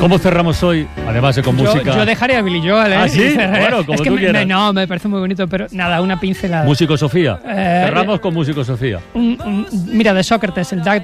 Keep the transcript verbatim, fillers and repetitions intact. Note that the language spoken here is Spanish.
¿Cómo cerramos hoy? Además de con yo, música. Yo dejaría a Billy Joel, ¿eh? ¿Ah, sí? Bueno, como es que tú me, quieras. me, no, me parece muy bonito, pero nada, una pincelada. Músico Sofía. Eh, Cerramos con Músico Sofía. Un, un, mira, de Sócrates, el Dark